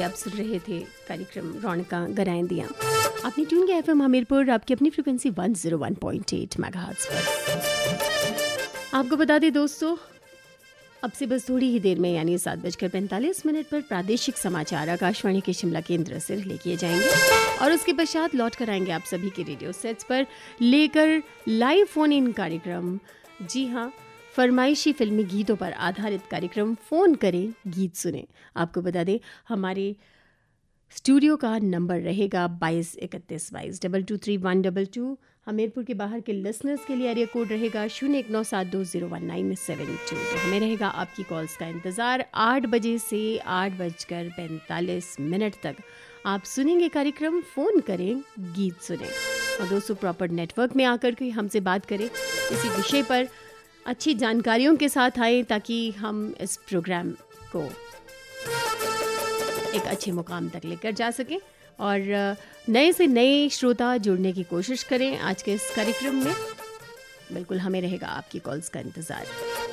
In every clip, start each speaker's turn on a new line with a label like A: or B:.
A: आप सुन रहे थे कार्यक्रम रौनका गराएं दियां। आपने ट्यून किया एफएम हमीरपुर, आपकी अपनी फ्रिक्वेंसी 101.8 मेगाहर्ट्ज पर। आपको बता दें दोस्तों, अब से बस थोड़ी ही देर में यानी 7:45 पर प्रादेशिक समाचार आकाशवाणी के शिमला केंद्र से रिले किए जाएंगे और उसके पश्चात लौट कर आएंगे आप सभी के रेडियो सेट्स पर लेकर लाइव फोन इन कार्यक्रम। जी हाँ, फरमाइशी फिल्मी गीतों पर आधारित कार्यक्रम फ़ोन करें गीत सुने। आपको बता दें हमारे स्टूडियो का नंबर रहेगा 223122323122। हमीरपुर के बाहर के लिसनर्स के लिए एरिया कोड रहेगा 0197201972। तो हमें रहेगा आपकी कॉल्स का इंतज़ार। 8 बजे से 8:45 तक आप सुनेंगे कार्यक्रम फ़ोन करें गीत सुने। और दोस्तों, प्रॉपर नेटवर्क में आकर के हमसे बात करें, इसी विषय पर अच्छी जानकारियों के साथ आएँ ताकि हम इस प्रोग्राम को एक अच्छे मुकाम तक लेकर जा सकें और नए से नए श्रोता जुड़ने की कोशिश करें आज के इस कार्यक्रम में। बिल्कुल हमें रहेगा आपकी कॉल्स का इंतज़ार।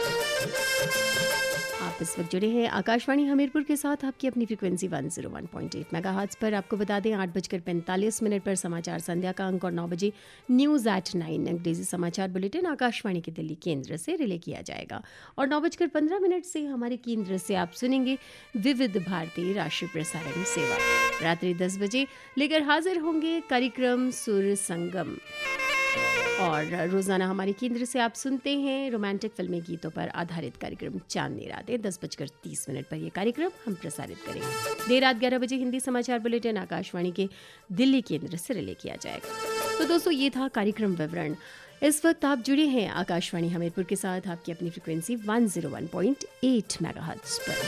A: आप इस वक्त जुड़े हैं आकाशवाणी हमीरपुर के साथ, आपकी अपनी फ्रिक्वेंसी 101.8 मेगाहर्ट्ज पर। आपको बता दें 8:45 पर समाचार संध्या का अंक और 9 बजे न्यूज़ एट 9 अंग्रेजी समाचार बुलेटिन आकाशवाणी के दिल्ली केंद्र से रिले किया जाएगा। और 9:15 से हमारे केंद्र से आप सुनेंगे विविध भारती राष्ट्रीय प्रसारण सेवा। रात्रि 10 बजे लेकर हाजिर होंगे कार्यक्रम सुर संगम और रोज़ाना हमारे केंद्र से आप सुनते हैं रोमांटिक फिल्मी गीतों पर आधारित कार्यक्रम चांदनी रातें। 10:30 पर यह कार्यक्रम हम प्रसारित करेंगे। देर रात 11 बजे हिंदी समाचार बुलेटिन आकाशवाणी के दिल्ली केंद्र से रिले किया जाएगा। तो दोस्तों, ये था कार्यक्रम विवरण। इस वक्त आप जुड़े हैं आकाशवाणी हमीरपुर के साथ, आपकी अपनी फ्रिक्वेंसी 101.8 मेगाहर्ट्ज पर।